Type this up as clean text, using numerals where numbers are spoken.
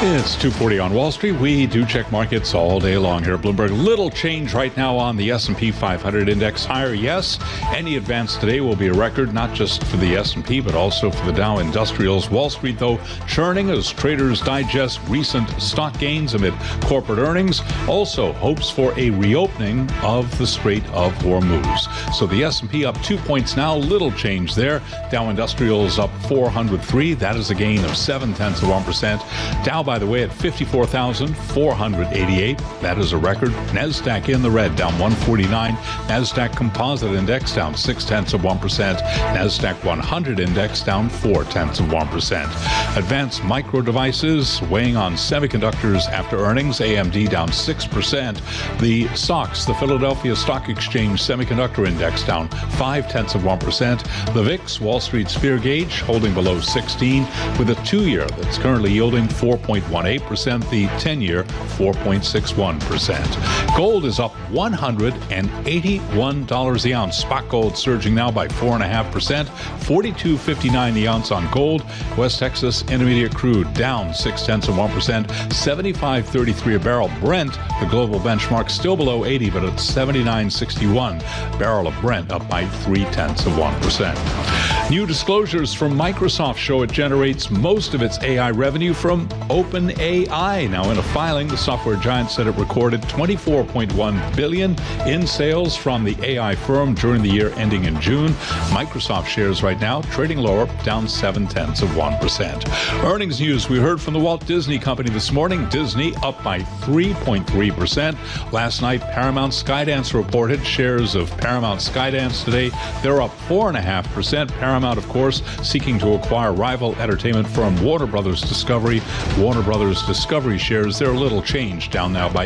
It's 2:40 on Wall Street. We do check markets all day long here at Bloomberg. Little change right now on the S&P 500 index. Higher, yes. Any advance today will be a record, not just for the S&P, but also for the Dow Industrials. Wall Street, though, churning as traders digest recent stock gains amid corporate earnings. Also, hopes for a reopening of the Strait of Hormuz. So the S&P up 2 points now. Little change there. Dow Industrials up 403. That is a gain of 0.7%. Dow, by the way, at 54,488. That is a record. NASDAQ in the red, down 149. NASDAQ Composite Index down 0.6%. NASDAQ 100 Index down 0.4%. Advanced Micro Devices weighing on semiconductors after earnings. AMD down 6%. The SOX, the Philadelphia Stock Exchange Semiconductor Index, down 0.5%. The VIX, Wall Street's fear gauge, holding below 16 with a 2-year that's currently yielding 4.18%, the 10-year 4.61%. Gold is up $181 the ounce. Spot gold surging now by 4.5%, $42.59 the ounce on gold. West Texas Intermediate crude down 0.6%, $75.33 a barrel. Brent, the global benchmark, still below 80, but at 79.61. Barrel of Brent up by 0.3%. New disclosures from Microsoft show it generates most of its AI revenue from OpenAI. Now, in a filing, the software giant said it recorded $24.1 billion in sales from the AI firm during the year ending in June. Microsoft shares right now trading lower, down 0.7%. Earnings news. We heard from the Walt Disney Company this morning. Disney up by 3.3%. Last night, Paramount Skydance reported. Shares of Paramount Skydance today, they're up 4.5%. Paramount, of course, seeking to acquire rival entertainment firm Warner Brothers Discovery. Warner Brothers Discovery shares, they're a little changed, down now by